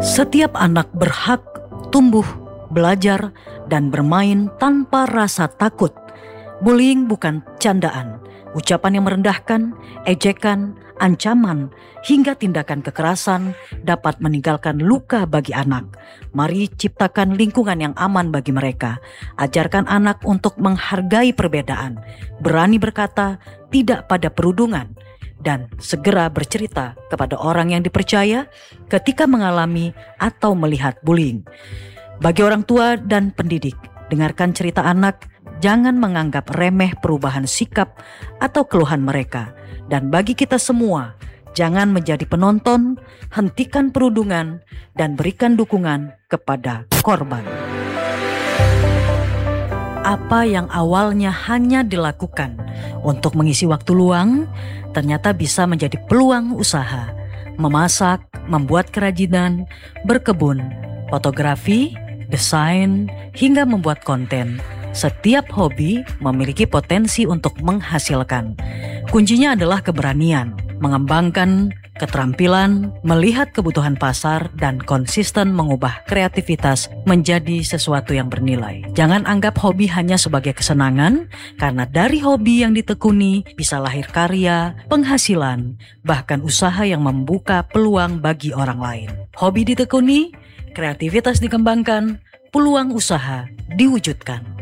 Setiap anak berhak tumbuh, belajar, dan bermain tanpa rasa takut. Bullying bukan candaan, ucapan yang merendahkan, ejekan, ancaman, hingga tindakan kekerasan dapat meninggalkan luka bagi anak. Mari ciptakan lingkungan yang aman bagi mereka. Ajarkan anak untuk menghargai perbedaan, berani berkata tidak pada perundungan, dan segera bercerita kepada orang yang dipercaya ketika mengalami atau melihat bullying. Bagi orang tua dan pendidik, dengarkan cerita anak, jangan menganggap remeh perubahan sikap atau keluhan mereka. Dan bagi kita semua, jangan menjadi penonton, hentikan perundungan, dan berikan dukungan kepada korban. Apa yang awalnya hanya dilakukan untuk mengisi waktu luang, ternyata bisa menjadi peluang usaha. Memasak, membuat kerajinan, berkebun, fotografi, desain, hingga membuat konten. Setiap hobi memiliki potensi untuk menghasilkan. Kuncinya adalah keberanian, mengembangkan keterampilan, melihat kebutuhan pasar, dan konsisten mengubah kreativitas menjadi sesuatu yang bernilai. Jangan anggap hobi hanya sebagai kesenangan, karena dari hobi yang ditekuni bisa lahir karya, penghasilan, bahkan usaha yang membuka peluang bagi orang lain. Hobi ditekuni, kreativitas dikembangkan, peluang usaha diwujudkan.